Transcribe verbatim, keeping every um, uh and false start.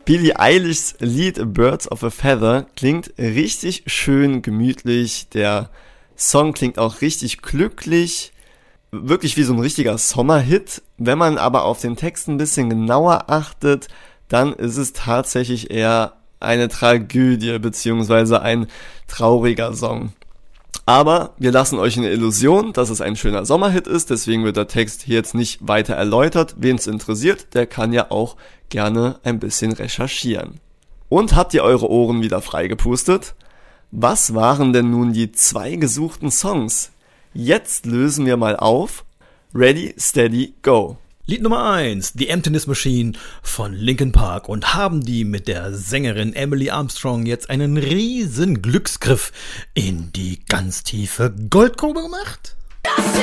Billie Eilishs Lied Birds of a Feather klingt richtig schön gemütlich. Der Song klingt auch richtig glücklich. Wirklich wie so ein richtiger Sommerhit. Wenn man aber auf den Text ein bisschen genauer achtet, dann ist es tatsächlich eher eine Tragödie beziehungsweise ein trauriger Song. Aber wir lassen euch eine Illusion, dass es ein schöner Sommerhit ist, deswegen wird der Text hier jetzt nicht weiter erläutert. Wen es interessiert, der kann ja auch gerne ein bisschen recherchieren. Und habt ihr eure Ohren wieder freigepustet? Was waren denn nun die zwei gesuchten Songs? Jetzt lösen wir mal auf. Ready, steady, go. Lied Nummer eins, The Emptiness Machine von Linkin Park, und haben die mit der Sängerin Emily Armstrong jetzt einen riesen Glücksgriff in die ganz tiefe Goldgrube gemacht?